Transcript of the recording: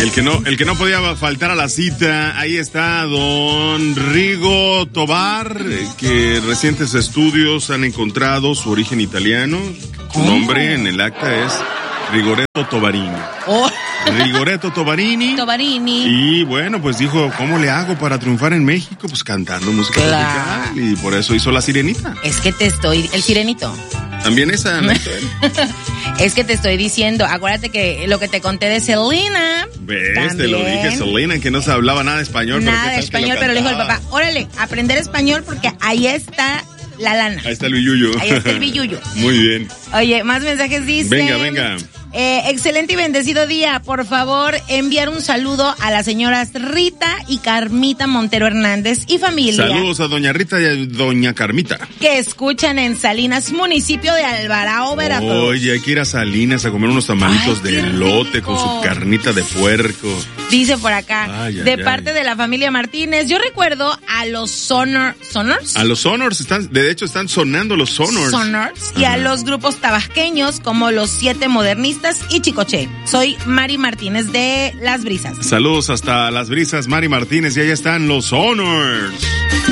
el que no podía faltar a la cita, ahí está don Rigo Tobar, que recientes estudios han encontrado su origen italiano. Su nombre en el acta es Rigoretto Tobarini. Oh. Rigoretto Tobarini. Y bueno, pues dijo, ¿cómo le hago para triunfar en México? Pues cantando música tropical. Y por eso hizo La Sirenita. Es que el Sirenito. También esa, ¿no? Es que te estoy diciendo, acuérdate que lo que te conté de Selena. ¿Ves? También. Te lo dije, Selena, que no se hablaba nada de español. Nada de español, pero le dijo el papá, órale, aprender español porque ahí está la lana. Ahí está el billuyo. Ahí está el billuyo. Muy bien. Oye, más mensajes dicen. Venga. Excelente y bendecido día. Por favor, enviar un saludo a las señoras Rita y Carmita Montero Hernández y familia. Saludos a doña Rita y a doña Carmita. Que escuchan en Salinas, municipio de Alvarado, Veracruz. Oye, hay que ir a Salinas a comer unos tamalitos de elote con su carnita de puerco. Dice por acá, parte de la familia Martínez. Yo recuerdo a los ¿Sonors? A los Sonors, de hecho están sonando los Sonors. Y a los grupos tabasqueños como los 7 Modernistas y Chicoche. Soy Mari Martínez de Las Brisas. Saludos hasta Las Brisas, Mari Martínez, y allá están los Sonors.